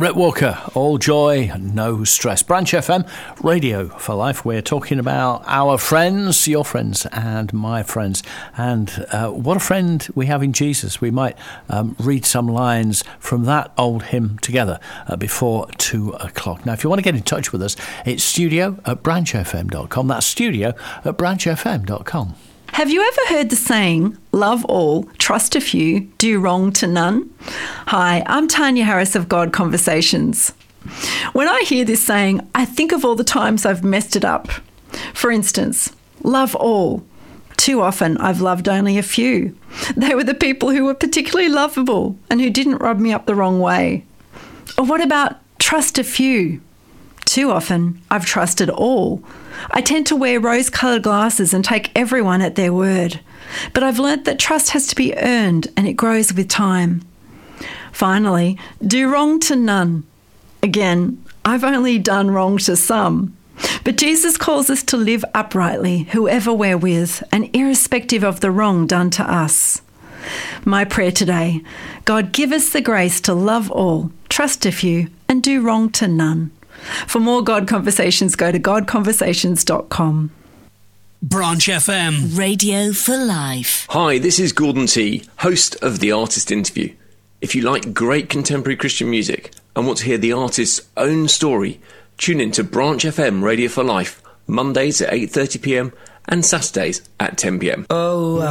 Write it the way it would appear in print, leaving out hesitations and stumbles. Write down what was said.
Rhett Walker, all joy, no stress. Branch FM, Radio for Life. We're talking about our friends, your friends and my friends. And what a friend we have in Jesus. We might read some lines from that old hymn together before 2 o'clock. Now, if you want to get in touch with us, it's studio@branchfm.com. That's studio@branchfm.com. Have you ever heard the saying, love all, trust a few, do wrong to none? Hi, I'm Tanya Harris of God Conversations. When I hear this saying, I think of all the times I've messed it up. For instance, love all. Too often I've loved only a few. They were the people who were particularly lovable and who didn't rub me up the wrong way. Or what about trust a few? Too often I've trusted all. I tend to wear rose-coloured glasses and take everyone at their word. But I've learnt that trust has to be earned and it grows with time. Finally, do wrong to none. Again, I've only done wrong to some. But Jesus calls us to live uprightly, whoever we're with, and irrespective of the wrong done to us. My prayer today, God, give us the grace to love all, trust a few, and do wrong to none. For more God Conversations, go to godconversations.com. Branch FM. Radio for Life. Hi, this is Gordon T, host of The Artist Interview. If you like great contemporary Christian music and want to hear the artist's own story, tune in to Branch FM Radio for Life, Mondays at 8:30pm and Saturdays at 10pm. Oh,